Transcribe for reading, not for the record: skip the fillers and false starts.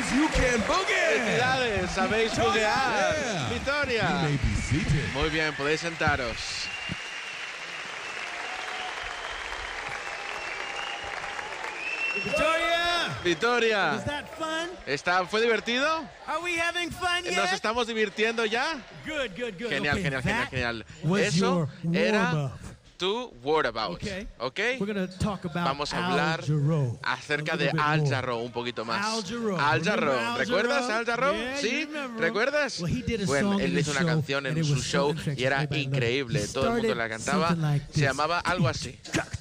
you can boogie. ¡Felicidades! ¡Sabéis buguear! Yeah. You ¡Victoria! may be seated. Muy bien, podéis sentaros. Victoria! ¡Victoria! Was that fun? ¿Fue divertido? Are we having fun yet? ¿Nos estamos divirtiendo ya? Good, good, good. Genial, Okay, genial, that genial. was Eso your era warm-up. tu word about. Okay. ¿Ok? We're gonna talk about Vamos a hablar Al Jarreau acerca a de little bit Al more. Jarreau un poquito más. Al Jarreau. Al Jarreau. Remember Al ¿Recuerdas Jarreau? Al Jarreau? Yeah, ¿Sí? you remember. ¿Recuerdas? Well, he did a Bueno, song él in hizo his una show, canción and en it su was so show infectious. y era Everybody loved it. increíble. He Todo el mundo la started cantaba. something like Se this. llamaba algo así.